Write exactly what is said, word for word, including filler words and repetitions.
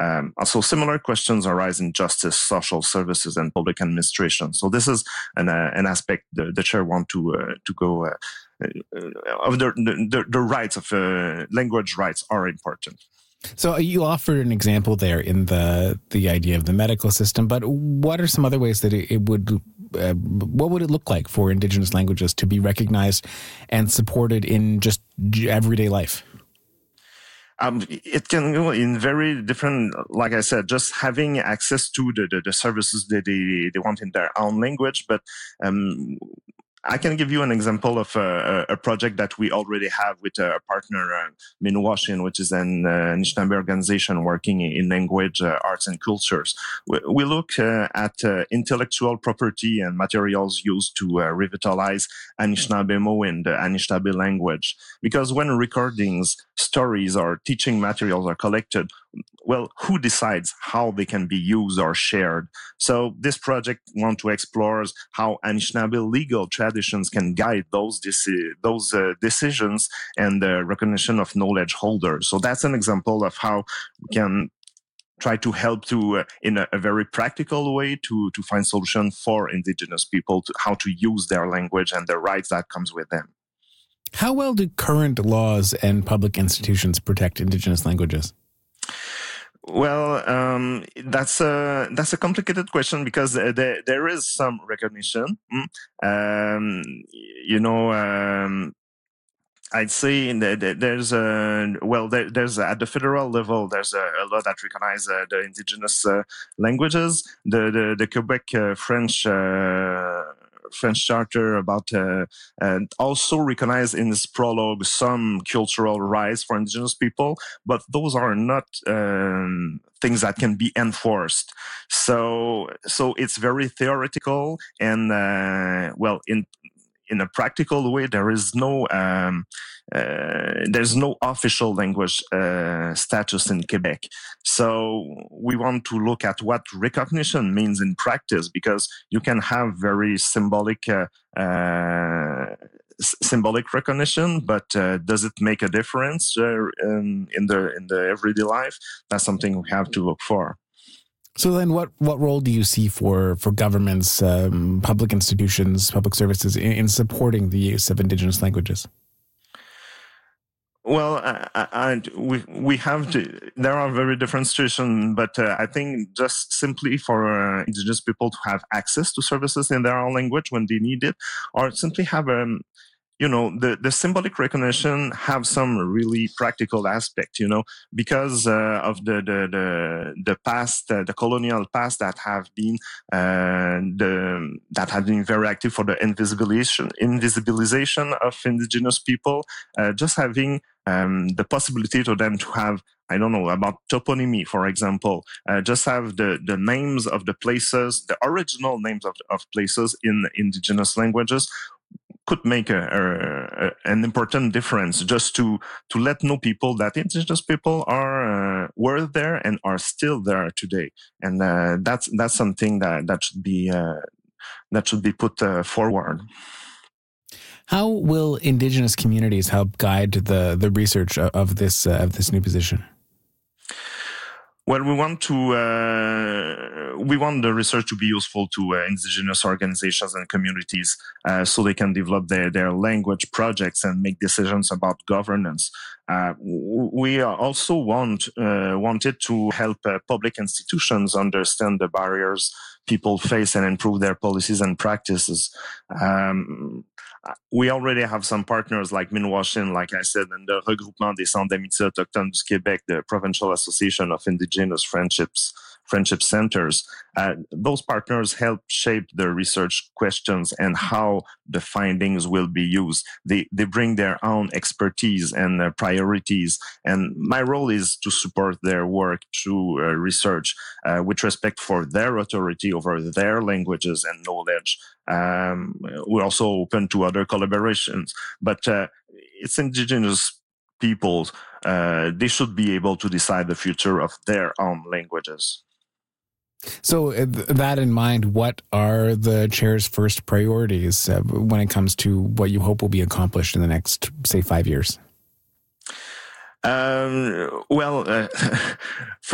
Um, also, similar questions arise in justice, social services, and public administration. So this is an uh, an aspect the, the chair want to uh, to go uh, uh, of the, the the rights of uh, language rights are important. So you offered an example there in the the idea of the medical system, but what are some other ways that it, it would uh, what would it look like for Indigenous languages to be recognized and supported in just everyday life? Um, it can go in very different, like I said, just having access to the, the, the services that they, they want in their own language. But um, I can give you an example of a, a project that we already have with a partner, uh, Minwashin, which is an uh, Anishinaabe organization working in language, uh, arts, and cultures. We, we look uh, at uh, intellectual property and materials used to uh, revitalize Anishinaabe Mo in the Anishinaabe language. Because when recordings, stories, or teaching materials are collected, well, who decides how they can be used or shared? So this project wants to explore how Anishinaabe legal traditions can guide those deci- those uh, decisions and the recognition of knowledge holders. So that's an example of how we can try to help to, uh, in a, a very practical way, to to find solutions for Indigenous people to how to use their language and the rights that comes with them. How well do current laws and public institutions protect Indigenous languages? Well, um, that's a that's a complicated question because uh, there there is some recognition. Mm. Um, you know, um, I'd say in the, the, there's a well, there, there's a, at the federal level there's a, a law that recognize uh, the Indigenous uh, languages. The the, the Quebec uh, French. Uh, French Charter about uh, and also recognize in its prologue some cultural rights for Indigenous people, but those are not um, things that can be enforced. So, so it's very theoretical, and uh, well, in in a practical way, there is no um, uh, there's no official language uh, status in Quebec. So we want to look at what recognition means in practice, because you can have very symbolic uh, uh, s- symbolic recognition, but uh, does it make a difference uh, in, in the in the everyday life? That's something we have to look for. So then what, what role do you see for, for governments, um, public institutions, public services in, in supporting the use of Indigenous languages? Well, I, I, we we have to. There are very different situations, but uh, I think just simply for uh, Indigenous people to have access to services in their own language when they need it, or simply have um, you know, the, the symbolic recognition have some really practical aspect, you know, because uh, of the, the, the, the past, uh, the colonial past that have been, uh, the, that have been very active for the invisibilization, invisibilization of Indigenous people, uh, just having um, the possibility to them to have, I don't know, about toponymy, for example, uh, just have the, the names of the places, the original names of, of places in Indigenous languages, could make a, a, a, an important difference, just to to let know people that Indigenous people are uh, were there and are still there today, and uh, that's that's something that that should be uh, that should be put uh, forward. How will Indigenous communities help guide the the research of this uh, of this new position? Well, we want to uh, we want the research to be useful to uh, Indigenous organizations and communities, uh, so they can develop their, their language projects and make decisions about governance. Uh, we also want uh, wanted to help uh, public institutions understand the barriers people face and improve their policies and practices. Um, we already have some partners like Minwashin, like I said, and the Regroupement des Centres d'Amitié Autochtones du Québec, the Provincial Association of Indigenous Friendships, Friendship Centers. Uh, those partners help shape the research questions and how the findings will be used. They they bring their own expertise and uh, priorities, and my role is to support their work through uh, research uh, with respect for their authority over their languages and knowledge. Um, we're also open to other collaborations, but uh, it's Indigenous peoples. Uh, they should be able to decide the future of their own languages. So, uh, that in mind, what are the chair's first priorities uh, when it comes to what you hope will be accomplished in the next, say, five years? Um, well, uh,